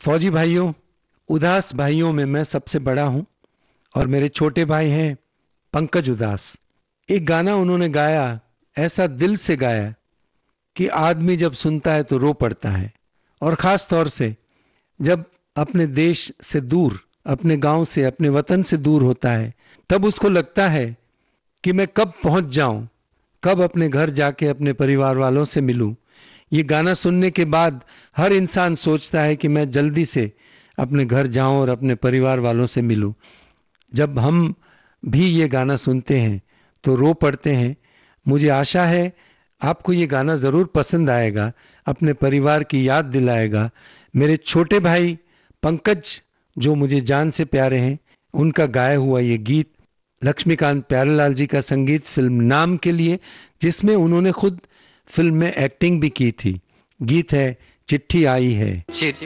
फौजी भाइयों, उदास भाइयों में मैं सबसे बड़ा हूं और मेरे छोटे भाई हैं पंकज उदास। एक गाना उन्होंने गाया, ऐसा दिल से गाया कि आदमी जब सुनता है तो रो पड़ता है। और खास तौर से जब अपने देश से दूर, अपने गांव से, अपने वतन से दूर होता है, तब उसको लगता है कि मैं कब पहुंच जाऊं, कब अपने घर जाके अपने परिवार वालों से मिलूं। ये गाना सुनने के बाद हर इंसान सोचता है कि मैं जल्दी से अपने घर जाऊं और अपने परिवार वालों से मिलूं। जब हम भी ये गाना सुनते हैं तो रो पड़ते हैं। मुझे आशा है आपको ये गाना जरूर पसंद आएगा, अपने परिवार की याद दिलाएगा। मेरे छोटे भाई पंकज, जो मुझे जान से प्यारे हैं, उनका गाया हुआ ये गीत, लक्ष्मीकांत प्यारेलाल जी का संगीत फिल्म नाम के लिए, जिसमें उन्होंने खुद फिल्म में एक्टिंग भी की थी। गीत है चिट्ठी आई है।